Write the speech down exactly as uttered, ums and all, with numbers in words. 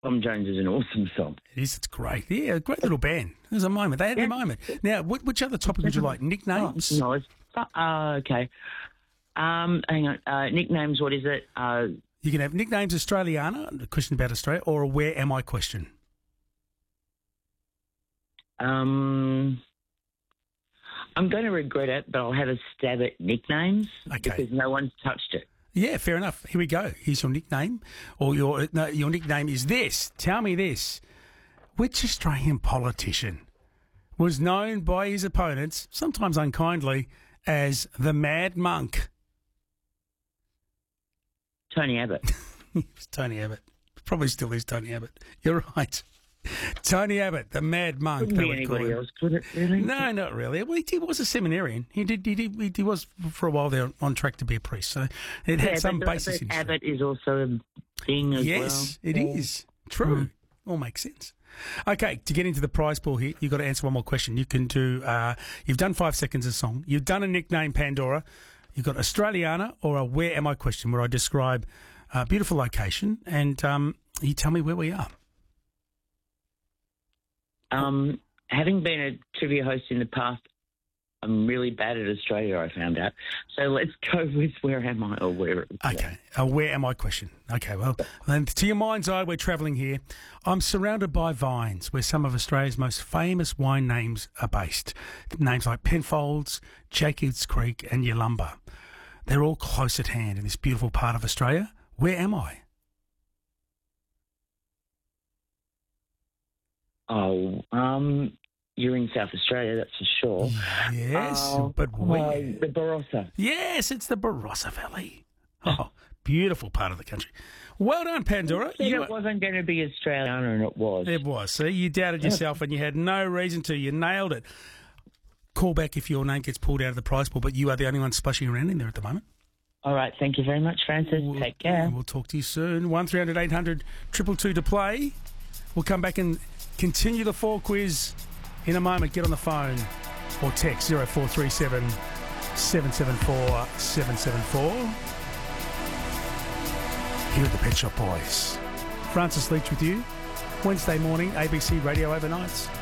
Tom Jones is an awesome song. It is. It's great. Yeah, a great little band. There's a moment. They had Yeah. a moment. Now, what, which other topic would you like? Nicknames? Oh, no, it's, uh, okay. Um, hang on. Uh, nicknames, what is it? Uh, You can have nicknames Australiana, a question about Australia, or a where am I question. um, I'm going to regret it, but I'll have a stab at nicknames Okay. because no one's touched it. Yeah, fair enough. Here we go. Here's your nickname, or your no, your nickname is this. Tell me this: which Australian politician was known by his opponents, sometimes unkindly, as the Mad Monk? Tony Abbott. It was Tony Abbott. Probably still is Tony Abbott. You're right. Tony Abbott, the Mad Monk. Couldn't they be would call anybody him. else, could it, really? No, not really. Well, he, he was a seminarian. He did. He, did, he was for a while there on track to be a priest. So it had Yeah, some but, basis but in history. Abbott is also a thing as well. Yes, it Yeah. is. True. Mm. All makes sense. Okay, to get into the prize pool here, you've got to answer one more question. You can do, uh, you've done five seconds of song. You've done a nickname, Pandora. You've got Australiana or a where am I question where I describe a beautiful location and um, you tell me where we are. Um, having been a trivia host in the past, I'm really bad at Australia, I found out. So let's go with where am I or where. Okay, a where am I question. Okay, well, then to your mind's eye, we're travelling here. I'm surrounded by vines where some of Australia's most famous wine names are based. Names like Penfolds, Jacobs Creek and Yalumba. They're all close at hand in this beautiful part of Australia. Where am I? Oh, um, you're in South Australia, that's for sure. Yes, Oh, but where? oh, the Barossa. Yes, it's the Barossa Valley. Oh, beautiful part of the country. Well done, Pandora. Said You- it wasn't going to be Australian, and it was. It was. See, you doubted yourself and you had no reason to. You nailed it. Call back if your name gets pulled out of the prize pool, but you are the only one splashing around in there at the moment. All right, thank you very much, Francis. We'll, Take care. We'll talk to you soon. one three hundred eight hundred two two two to play. We'll come back and continue the four quiz in a moment. Get on the phone or text zero four three seven seven seven four seven seven four. Here at the Pet Shop Boys. Francis Leach with you. Wednesday morning, A B C Radio Overnights.